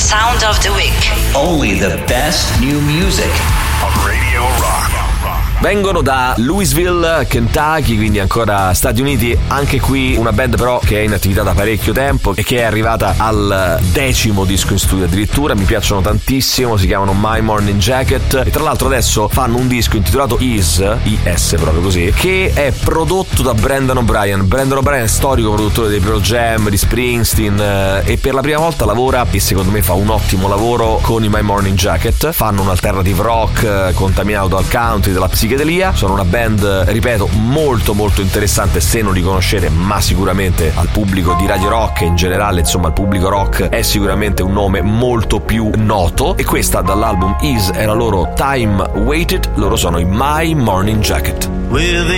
Sound of the Week. Only the best new music on Radio Rock. Vengono da Louisville, Kentucky, quindi ancora Stati Uniti. Anche qui una band però che è in attività da parecchio tempo e che è arrivata al 10° disco in studio addirittura. Mi piacciono tantissimo, si chiamano My Morning Jacket e tra l'altro adesso fanno un disco intitolato Is proprio così, che è prodotto da Brendan O'Brien. Brendan O'Brien è storico produttore dei Pearl Jam, di Springsteen, e per la prima volta lavora, e secondo me fa un ottimo lavoro, con i My Morning Jacket. Fanno un alternative rock contaminato dal country, dalla psichedelia. Sono una band, ripeto, molto molto interessante se non li conoscete, ma sicuramente al pubblico di Radio Rock e in generale, insomma, al pubblico rock è sicuramente un nome molto più noto. E questa dall'album Is è la loro Time Waited. Loro sono i My Morning Jacket. With